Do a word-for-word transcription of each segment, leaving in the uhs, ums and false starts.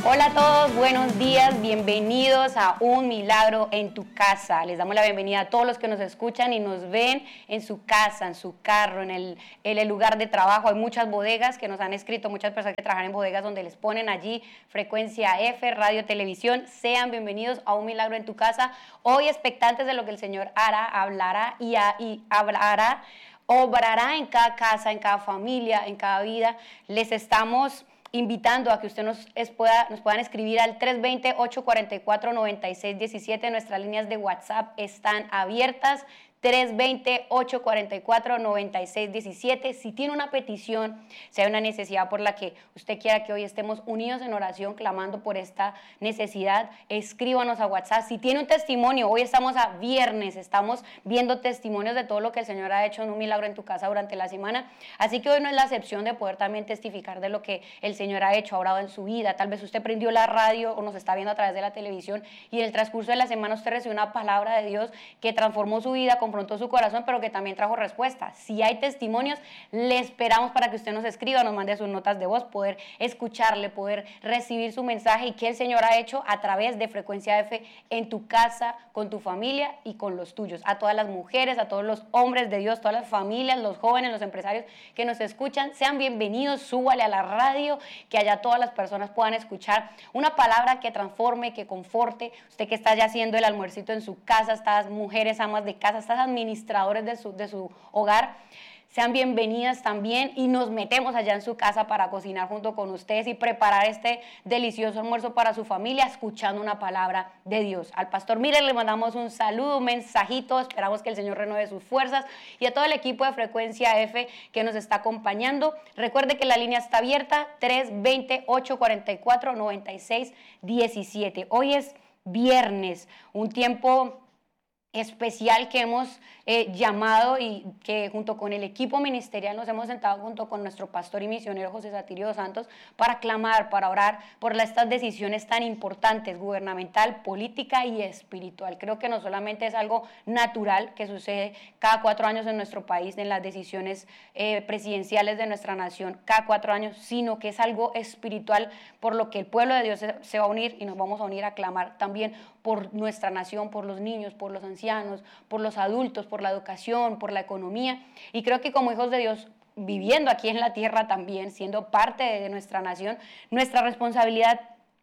Hola a todos, buenos días, bienvenidos a Un Milagro en tu Casa. Les damos la bienvenida a todos los que nos escuchan y nos ven en su casa, en su carro, en el, en el lugar de trabajo. Hay muchas bodegas que nos han escrito, muchas personas que trabajan en bodegas donde les ponen allí frecuencia F, radio, televisión. Sean bienvenidos a Un Milagro en tu Casa. Hoy expectantes de lo que el Señor hará, hablará y, a, y hablará, obrará en cada casa, en cada familia, en cada vida. Les estamos invitando a que usted nos, es, pueda, nos puedan escribir al tres dos cero, ocho cuatro cuatro, nueve seis uno siete. Nuestras líneas de WhatsApp están abiertas. tres dos cero, ocho cuatro cuatro, nueve seis uno siete. Si tiene una petición, si hay una necesidad por la que usted quiera que hoy estemos unidos en oración, clamando por esta necesidad, escríbanos a WhatsApp. Si tiene un testimonio, hoy estamos a viernes, estamos viendo testimonios de todo lo que el Señor ha hecho en Un Milagro en tu Casa durante la semana. Así que hoy no es la excepción de poder también testificar de lo que el Señor ha hecho, ha obrado en su vida. Tal vez usted prendió la radio o nos está viendo a través de la televisión y en el transcurso de la semana usted recibió una palabra de Dios que transformó su vida, confrontó su corazón, pero que también trajo respuesta. Si hay testimonios, le esperamos para que usted nos escriba, nos mande sus notas de voz, poder escucharle, poder recibir su mensaje y que el Señor ha hecho a través de Frecuencia F en tu casa, con tu familia y con los tuyos. A todas las mujeres, a todos los hombres de Dios, todas las familias, los jóvenes, los empresarios que nos escuchan, sean bienvenidos, súbale a la radio, que allá todas las personas puedan escuchar una palabra que transforme, que conforte. Usted que está ya haciendo el almuercito en su casa, estas mujeres amas de casa, estas administradores de su, de su hogar, sean bienvenidas también y nos metemos allá en su casa para cocinar junto con ustedes y preparar este delicioso almuerzo para su familia escuchando una palabra de Dios. Al pastor Mire le mandamos un saludo, un mensajito, esperamos que el Señor renueve sus fuerzas y a todo el equipo de Frecuencia F que nos está acompañando. Recuerde que la línea está abierta, tres dos cero, ocho cuatro cuatro, nueve seis uno siete. Hoy es viernes, un tiempo especial que hemos eh, llamado y que junto con el equipo ministerial nos hemos sentado junto con nuestro pastor y misionero José Satirio dos Santos para clamar, para orar por estas decisiones tan importantes, gubernamental, política y espiritual. Creo que no solamente es algo natural que sucede cada cuatro años en nuestro país, en las decisiones eh, presidenciales de nuestra nación, cada cuatro años, sino que es algo espiritual por lo que el pueblo de Dios se, se va a unir y nos vamos a unir a clamar también por nuestra nación, por los niños, por los ancianos, por los adultos, por la educación, por la economía. Y creo que como hijos de Dios, viviendo aquí en la tierra también, siendo parte de nuestra nación, nuestra responsabilidad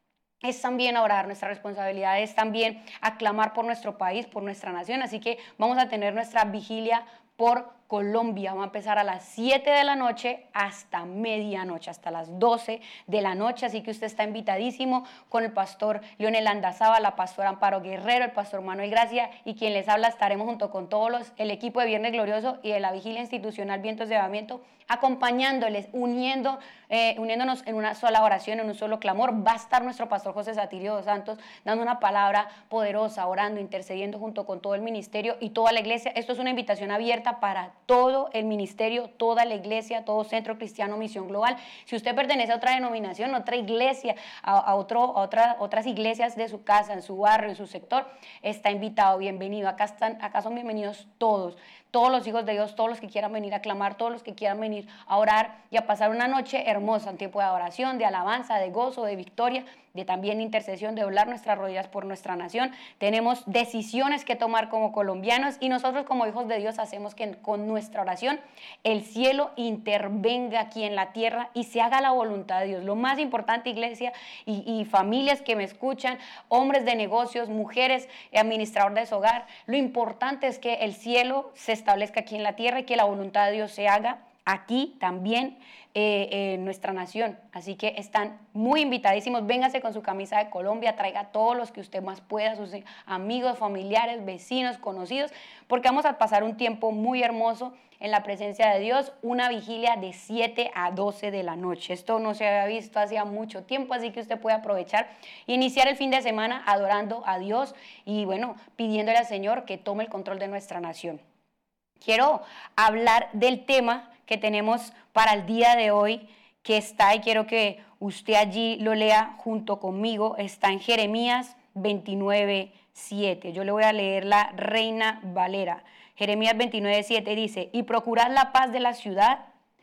es también orar, nuestra responsabilidad es también aclamar por nuestro país, por nuestra nación. Así que vamos a tener nuestra vigilia por Colombia. Vamos a empezar a las siete de la noche hasta medianoche, hasta las doce de la noche, así que usted está invitadísimo con el pastor Leonel Andazaba, la pastora Amparo Guerrero, el pastor Manuel Gracia y quien les habla. Estaremos junto con todos los, el equipo de Viernes Glorioso y de la Vigilia Institucional Vientos de Avivamiento, acompañándoles, uniendo, eh, uniéndonos en una sola oración, en un solo clamor. Va a estar nuestro pastor José Satirio dos Santos dando una palabra poderosa, orando, intercediendo junto con todo el ministerio y toda la iglesia. Esto es una invitación abierta para todo el ministerio, toda la iglesia, todo Centro Cristiano Misión Global. Si usted pertenece a otra denominación, otra iglesia, a, a, otro, a otra, otras iglesias de su casa, en su barrio, en su sector, está invitado, bienvenido. Acá, están, acá son bienvenidos todos, todos los hijos de Dios, todos los que quieran venir a clamar, todos los que quieran venir a orar y a pasar una noche hermosa, un tiempo de adoración, de alabanza, de gozo, de victoria, de también intercesión, de doblar nuestras rodillas por nuestra nación. Tenemos decisiones que tomar como colombianos y nosotros como hijos de Dios hacemos que con nuestra oración el cielo intervenga aquí en la tierra y se haga la voluntad de Dios. Lo más importante, iglesia y, y familias que me escuchan, hombres de negocios, mujeres, administradores de hogar, lo importante es que el cielo se establezca aquí en la tierra y que la voluntad de Dios se haga aquí también eh, eh, en nuestra nación. Así que están muy invitadísimos. Véngase con su camisa de Colombia, traiga a todos los que usted más pueda, sus amigos, familiares, vecinos, conocidos, porque vamos a pasar un tiempo muy hermoso en la presencia de Dios, una vigilia de siete a doce de la noche. Esto no se había visto hacía mucho tiempo, así que usted puede aprovechar e iniciar el fin de semana adorando a Dios y bueno, pidiéndole al Señor que tome el control de nuestra nación. Quiero hablar del tema que tenemos para el día de hoy, que está, y quiero que usted allí lo lea junto conmigo, está en Jeremías veintinueve, siete. Yo le voy a leer la Reina Valera. Jeremías veintinueve, siete dice: y procurad la paz de la ciudad,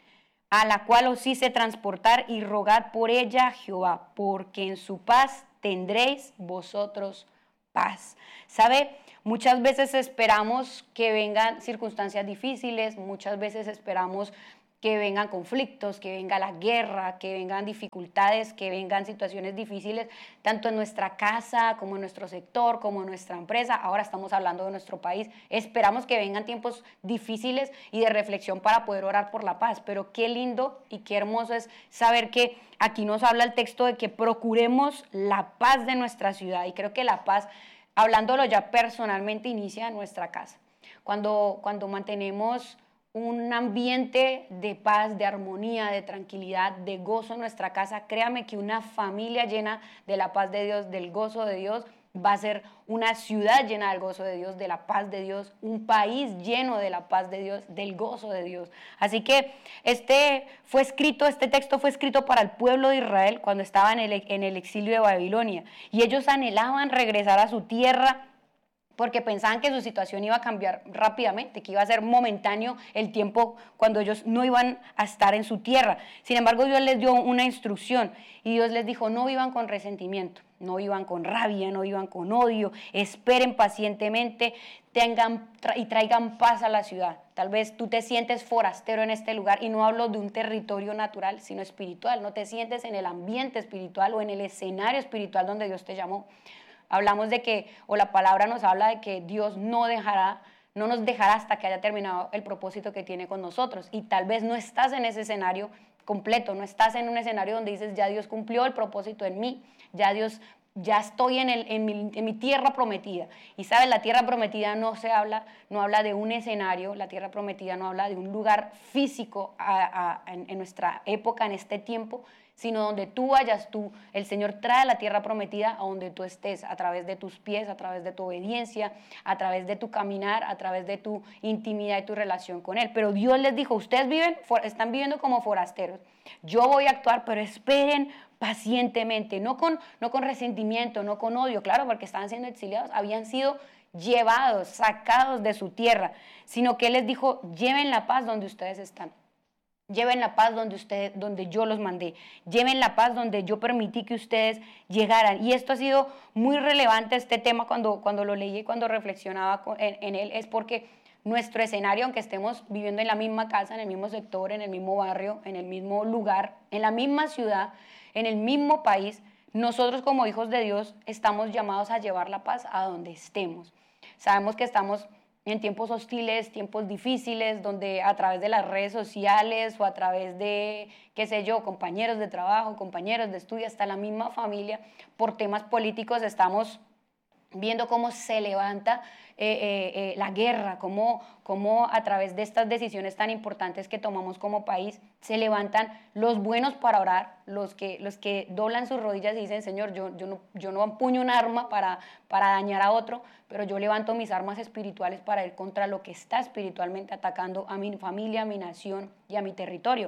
a la cual os hice transportar, y rogad por ella a Jehová, porque en su paz tendréis vosotros paz. ¿Sabe? Muchas veces esperamos que vengan circunstancias difíciles, muchas veces esperamos que vengan conflictos, que venga la guerra, que vengan dificultades, que vengan situaciones difíciles, tanto en nuestra casa, como en nuestro sector, como en nuestra empresa. Ahora estamos hablando de nuestro país. Esperamos que vengan tiempos difíciles y de reflexión para poder orar por la paz. Pero qué lindo y qué hermoso es saber que aquí nos habla el texto de que procuremos la paz de nuestra ciudad. Y creo que la paz, hablándolo ya personalmente, inicia en nuestra casa. Cuando, cuando mantenemos un ambiente de paz, de armonía, de tranquilidad, de gozo en nuestra casa, créame que una familia llena de la paz de Dios, del gozo de Dios, va a ser una ciudad llena del gozo de Dios, de la paz de Dios, un país lleno de la paz de Dios, del gozo de Dios. Así que este fue escrito, este texto fue escrito para el pueblo de Israel cuando estaba en el, en el exilio de Babilonia, y ellos anhelaban regresar a su tierra, porque pensaban que su situación iba a cambiar rápidamente, que iba a ser momentáneo el tiempo cuando ellos no iban a estar en su tierra. Sin embargo, Dios les dio una instrucción y Dios les dijo: no vivan con resentimiento, no vivan con rabia, no vivan con odio, esperen pacientemente, tengan y traigan paz a la ciudad. Tal vez tú te sientes forastero en este lugar, y no hablo de un territorio natural, sino espiritual. No te sientes en el ambiente espiritual o en el escenario espiritual donde Dios te llamó. Hablamos de que, o la palabra nos habla de que Dios no dejará, no nos dejará hasta que haya terminado el propósito que tiene con nosotros. Y tal vez no estás en ese escenario completo, no estás en un escenario donde dices: ya Dios cumplió el propósito en mí, ya Dios, ya estoy en, el, en, mi, en mi tierra prometida. Y sabes, la tierra prometida no se habla, no habla de un escenario, la tierra prometida no habla de un lugar físico a, a, en, en nuestra época, en este tiempo, sino donde tú vayas, tú, el Señor trae la tierra prometida a donde tú estés, a través de tus pies, a través de tu obediencia, a través de tu caminar, a través de tu intimidad y tu relación con Él. Pero Dios les dijo: ustedes viven, están viviendo como forasteros, yo voy a actuar, pero esperen pacientemente, no con, no con resentimiento, no con odio, claro, porque estaban siendo exiliados, habían sido llevados, sacados de su tierra, sino que Él les dijo: lleven la paz donde ustedes están. Lleven la paz donde, usted, donde yo los mandé. Lleven la paz donde yo permití que ustedes llegaran. Y esto ha sido muy relevante, este tema, cuando, cuando lo leí y cuando reflexionaba en, en él, es porque nuestro escenario, aunque estemos viviendo en la misma casa, en el mismo sector, en el mismo barrio, en el mismo lugar, en la misma ciudad, en el mismo país, nosotros como hijos de Dios estamos llamados a llevar la paz a donde estemos. Sabemos que estamos en tiempos hostiles, tiempos difíciles, donde a través de las redes sociales o a través de, qué sé yo, compañeros de trabajo, compañeros de estudio, hasta la misma familia, por temas políticos estamos viendo cómo se levanta eh, eh, eh, la guerra, cómo, cómo a través de estas decisiones tan importantes que tomamos como país, se levantan los buenos para orar, los que, los que doblan sus rodillas y dicen: Señor, yo, yo, no, yo no empuño un arma para, para dañar a otro, pero yo levanto mis armas espirituales para ir contra lo que está espiritualmente atacando a mi familia, a mi nación y a mi territorio.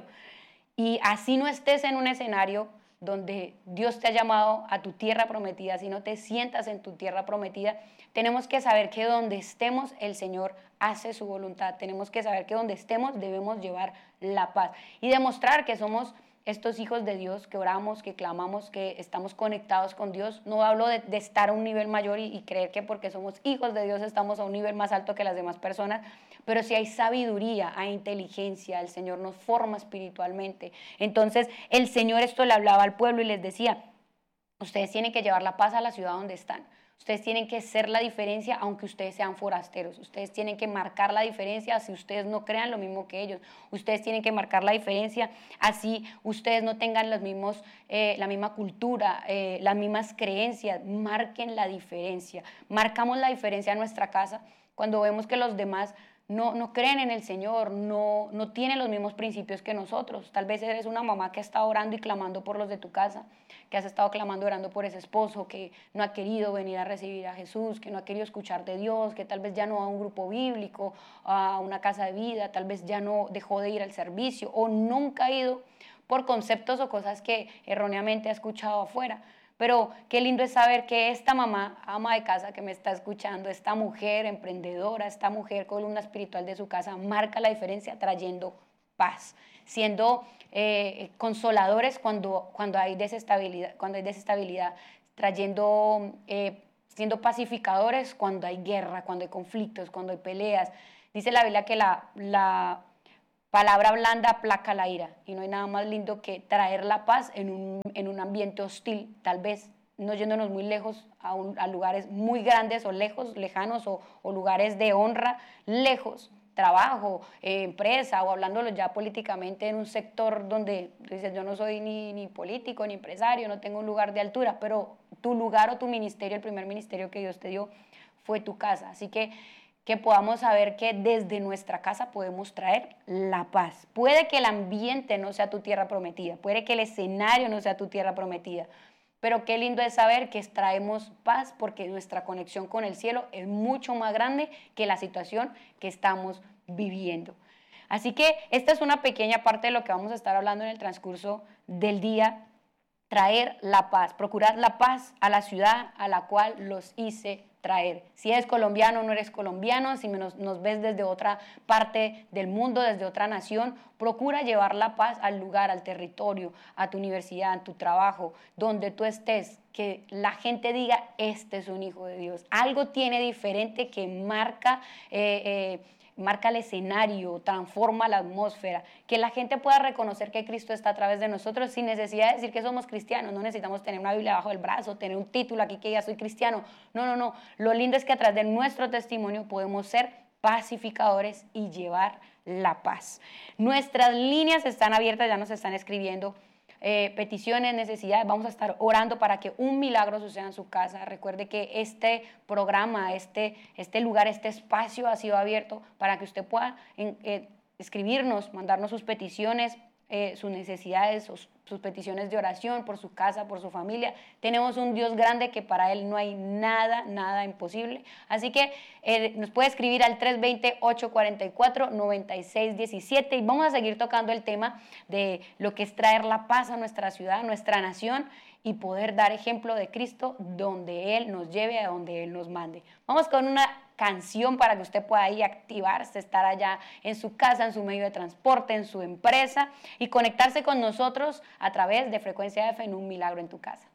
Y así no estés en un escenario donde Dios te ha llamado a tu tierra prometida, si no te sientas en tu tierra prometida, tenemos que saber que donde estemos el Señor hace su voluntad. Tenemos que saber que donde estemos debemos llevar la paz y demostrar que somos estos hijos de Dios, que oramos, que clamamos, que estamos conectados con Dios. No hablo de, de estar a un nivel mayor y, y creer que porque somos hijos de Dios estamos a un nivel más alto que las demás personas, pero si hay sabiduría, hay inteligencia, el Señor nos forma espiritualmente. Entonces el Señor esto le hablaba al pueblo y les decía: ustedes tienen que llevar la paz a la ciudad donde están. Ustedes tienen que ser la diferencia aunque ustedes sean forasteros. Ustedes tienen que marcar la diferencia así ustedes no crean lo mismo que ellos. Ustedes tienen que marcar la diferencia así ustedes no tengan los mismos, eh, la misma cultura, eh, las mismas creencias. Marquen la diferencia. Marcamos la diferencia en nuestra casa cuando vemos que los demás No, no creen en el Señor, no, no tienen los mismos principios que nosotros. Tal vez eres una mamá que está orando y clamando por los de tu casa, que has estado clamando, orando por ese esposo que no ha querido venir a recibir a Jesús, que no ha querido escuchar de Dios, que tal vez ya no va a un grupo bíblico, a una casa de vida, tal vez ya no dejó de ir al servicio o nunca ha ido por conceptos o cosas que erróneamente ha escuchado afuera. Pero qué lindo es saber que esta mamá, ama de casa que me está escuchando, esta mujer emprendedora, esta mujer columna espiritual de su casa, marca la diferencia trayendo paz, siendo eh, consoladores cuando, cuando, hay desestabilidad, cuando hay desestabilidad, trayendo, eh, siendo pacificadores cuando hay guerra, cuando hay conflictos, cuando hay peleas. Dice la Biblia que la, la palabra blanda aplaca la ira, y no hay nada más lindo que traer la paz en un, en un ambiente hostil, tal vez no yéndonos muy lejos a, un, a lugares muy grandes o lejos, lejanos o, o lugares de honra, lejos, trabajo, eh, empresa, o hablándolo ya políticamente en un sector donde dices, yo no soy ni, ni político ni empresario, no tengo un lugar de altura, pero tu lugar o tu ministerio, el primer ministerio que Dios te dio fue tu casa. Así que que podamos saber que desde nuestra casa podemos traer la paz. Puede que el ambiente no sea tu tierra prometida, puede que el escenario no sea tu tierra prometida, pero qué lindo es saber que traemos paz porque nuestra conexión con el cielo es mucho más grande que la situación que estamos viviendo. Así que esta es una pequeña parte de lo que vamos a estar hablando en el transcurso del día. Traer la paz, procurar la paz a la ciudad a la cual los hice traer. Si eres colombiano o no eres colombiano, si nos, nos ves desde otra parte del mundo, desde otra nación, procura llevar la paz al lugar, al territorio, a tu universidad, a tu trabajo, donde tú estés, que la gente diga, este es un hijo de Dios. Algo tiene diferente que marca... Eh, eh, marca el escenario, transforma la atmósfera, que la gente pueda reconocer que Cristo está a través de nosotros sin necesidad de decir que somos cristianos. No necesitamos tener una Biblia bajo el brazo, tener un título aquí que ya soy cristiano. No, no, no. Lo lindo es que a través de nuestro testimonio podemos ser pacificadores y llevar la paz. Nuestras líneas están abiertas, ya nos están escribiendo Eh, peticiones, necesidades. Vamos a estar orando para que un milagro suceda en su casa. Recuerde que este programa, este, este lugar, este espacio ha sido abierto para que usted pueda en, eh, escribirnos, mandarnos sus peticiones, eh, sus necesidades, sus, sus peticiones de oración por su casa, por su familia. Tenemos un Dios grande que para Él no hay nada, nada imposible. Así que eh, nos puede escribir al tres dos cero, ocho cuatro cuatro, nueve seis uno siete y vamos a seguir tocando el tema de lo que es traer la paz a nuestra ciudad, a nuestra nación y poder dar ejemplo de Cristo donde Él nos lleve, a donde Él nos mande. Vamos con una canción para que usted pueda ahí activarse, estar allá en su casa, en su medio de transporte, en su empresa y conectarse con nosotros a través de Frecuencia F en Un Milagro en tu Casa.